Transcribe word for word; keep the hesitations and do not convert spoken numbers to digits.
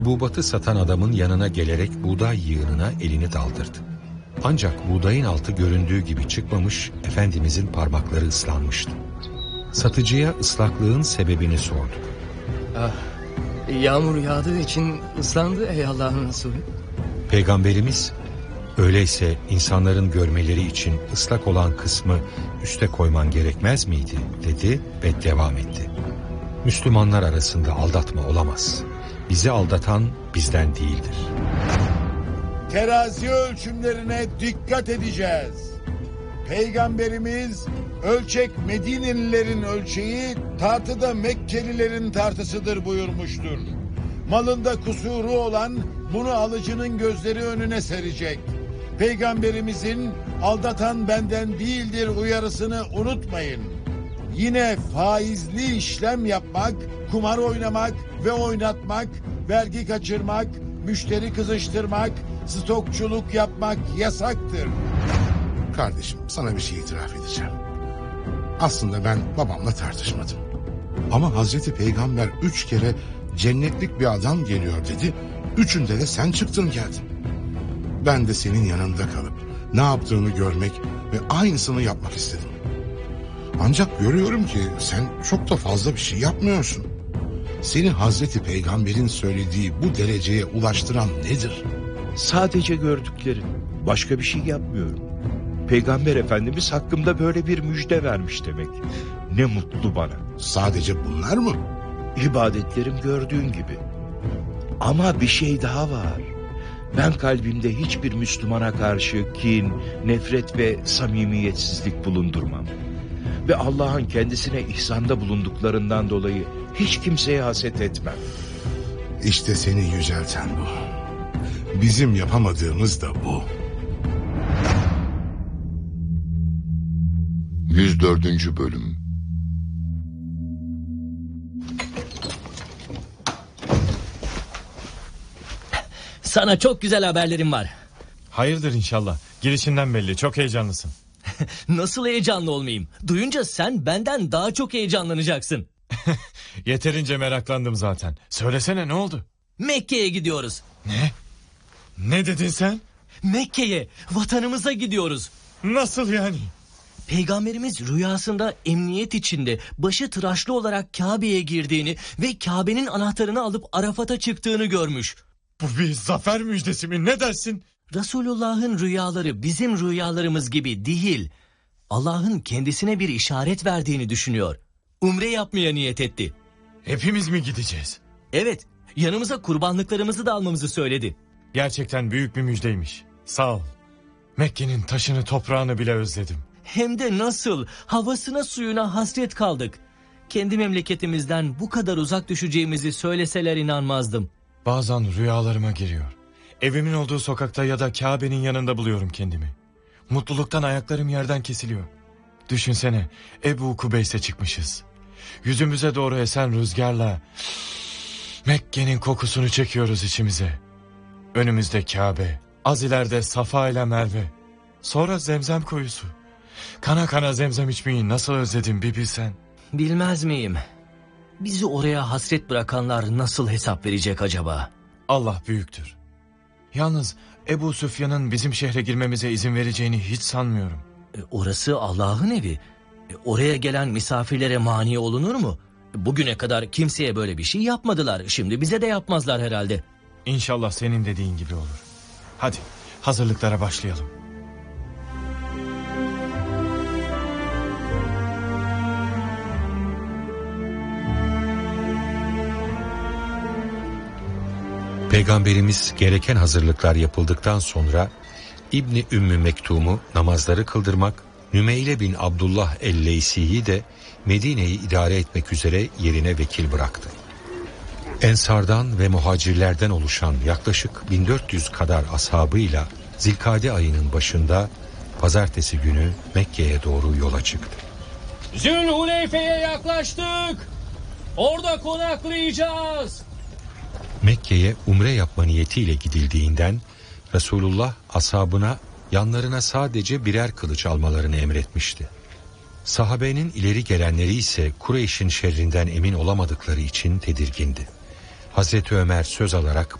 Hububatı satan adamın yanına gelerek buğday yığınına elini daldırdı. Ancak buğdayın altı göründüğü gibi çıkmamış, Efendimizin parmakları ıslanmıştı. Satıcıya ıslaklığın sebebini sordu. Ah, yağmur yağdığı için ıslandı ey Allah'ın Resulü. Peygamberimiz, öyleyse insanların görmeleri için ıslak olan kısmı üste koyman gerekmez miydi dedi ve devam etti. Müslümanlar arasında aldatma olamaz. Bizi aldatan bizden değildir. Terazi ölçümlerine dikkat edeceğiz. Peygamberimiz ölçek Medinelilerin ölçeği, tartıda Mekkelilerin tartısıdır buyurmuştur. Malında kusuru olan bunu alıcının gözleri önüne serecek. Peygamberimizin aldatan benden değildir uyarısını unutmayın. Yine faizli işlem yapmak, kumar oynamak ve oynatmak, vergi kaçırmak, müşteri kızıştırmak, stokçuluk yapmak yasaktır. Kardeşim, sana bir şey itiraf edeceğim. Aslında ben babamla tartışmadım. Ama Hazreti Peygamber üç kere cennetlik bir adam geliyor dedi. Üçünde de sen çıktın geldin. Ben de senin yanında kalıp ne yaptığını görmek ve aynısını yapmak istedim. Ancak görüyorum ki sen çok da fazla bir şey yapmıyorsun. Seni Hazreti Peygamber'in söylediği bu dereceye ulaştıran nedir? Sadece gördüklerim. Başka bir şey yapmıyorum. Peygamber Efendimiz hakkımda böyle bir müjde vermiş demek. Ne mutlu bana. Sadece bunlar mı? İbadetlerim gördüğün gibi. Ama bir şey daha var. Ben kalbimde hiçbir Müslümana karşı kin, nefret ve samimiyetsizlik bulundurmam. Ve Allah'ın kendisine ihsanda bulunduklarından dolayı hiç kimseye haset etmem. İşte seni yücelten bu. Bizim yapamadığımız da bu. yüz dördüncü Bölüm. Sana çok güzel haberlerim var. Hayırdır inşallah. Girişinden belli. Çok heyecanlısın. Nasıl heyecanlı olmayayım? Duyunca sen benden daha çok heyecanlanacaksın. Yeterince meraklandım zaten. Söylesene, ne oldu? Mekke'ye gidiyoruz. Ne? Ne dedin sen? Mekke'ye, vatanımıza gidiyoruz. Nasıl yani? Peygamberimiz rüyasında emniyet içinde başı tıraşlı olarak Kabe'ye girdiğini ve Kabe'nin anahtarını alıp Arafat'a çıktığını görmüş. Bu bir zafer müjdesi mi? Ne dersin? Resulullah'ın rüyaları bizim rüyalarımız gibi değil. Allah'ın kendisine bir işaret verdiğini düşünüyor. Umre yapmaya niyet etti. Hepimiz mi gideceğiz? Evet, yanımıza kurbanlıklarımızı da almamızı söyledi. Gerçekten büyük bir müjdeymiş. Sağ ol. Mekke'nin taşını toprağını bile özledim. Hem de nasıl? Havasına suyuna hasret kaldık. Kendi memleketimizden bu kadar uzak düşeceğimizi söyleseler inanmazdım. Bazen rüyalarıma giriyor. Evimin olduğu sokakta ya da Kabe'nin yanında buluyorum kendimi. Mutluluktan ayaklarım yerden kesiliyor. Düşünsene, Ebu Kubeys'e çıkmışız. Yüzümüze doğru esen rüzgarla Mekke'nin kokusunu çekiyoruz içimize. Önümüzde Kabe, az ileride Safa ile Merve. Sonra Zemzem kuyusu. Kana kana zemzem içmeyi nasıl özledim bir bilsen. Bilmez miyim? Bizi oraya hasret bırakanlar nasıl hesap verecek acaba? Allah büyüktür. Yalnız Ebu Süfyan'ın bizim şehre girmemize izin vereceğini hiç sanmıyorum. E, orası Allah'ın evi. E, oraya gelen misafirlere mani olunur mu? Bugüne kadar kimseye böyle bir şey yapmadılar. Şimdi bize de yapmazlar herhalde. İnşallah senin dediğin gibi olur. Hadi hazırlıklara başlayalım. Peygamberimiz gereken hazırlıklar yapıldıktan sonra İbni Ümmü Mektum'u namazları kıldırmak, Nümeyle bin Abdullah el-Leysi'yi de Medine'yi idare etmek üzere yerine vekil bıraktı. Ensardan ve muhacirlerden oluşan yaklaşık bin dört yüz kadar ashabıyla Zilkade ayının başında pazartesi günü Mekke'ye doğru yola çıktı. Zülhuleyfe'ye yaklaştık. Orada konaklayacağız. Mekke'ye umre yapma niyetiyle gidildiğinden Resulullah ashabına yanlarına sadece birer kılıç almalarını emretmişti. Sahabenin ileri gelenleri ise Kureyş'in şerrinden emin olamadıkları için tedirgindi. Hazreti Ömer söz alarak